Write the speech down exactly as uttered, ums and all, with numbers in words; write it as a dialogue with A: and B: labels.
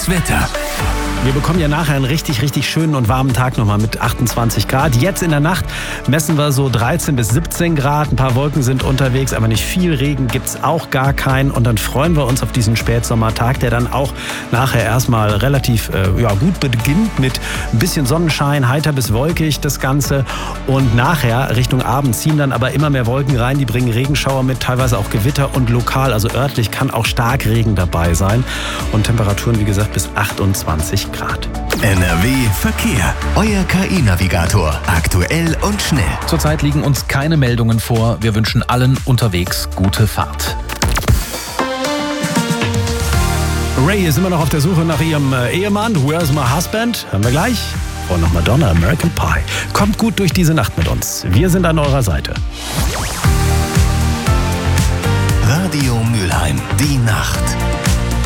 A: Das Wetter.
B: Wir bekommen ja nachher einen richtig, richtig schönen und warmen Tag nochmal mit achtundzwanzig Grad. Jetzt in der Nacht messen wir so dreizehn bis siebzehn Grad. Ein paar Wolken sind unterwegs, aber nicht viel Regen gibt's auch gar keinen. Und dann freuen wir uns auf diesen Spätsommertag, der dann auch nachher erstmal relativ äh, ja, gut beginnt mit ein bisschen Sonnenschein, heiter bis wolkig das Ganze. Und nachher Richtung Abend ziehen dann aber immer mehr Wolken rein. Die bringen Regenschauer mit, teilweise auch Gewitter und lokal, also örtlich kann auch Starkregen dabei sein. Und Temperaturen, wie gesagt, bis achtundzwanzig Grad.
A: N R W Verkehr. Euer K I-Navigator. Aktuell und schnell.
C: Zurzeit liegen uns keine Meldungen vor. Wir wünschen allen unterwegs gute Fahrt.
B: Ray ist immer noch auf der Suche nach ihrem äh, Ehemann. Where's my husband? Hören wir gleich. Und noch Madonna, American Pie. Kommt gut durch diese Nacht mit uns. Wir sind an eurer Seite.
A: Radio Mülheim. Die Nacht.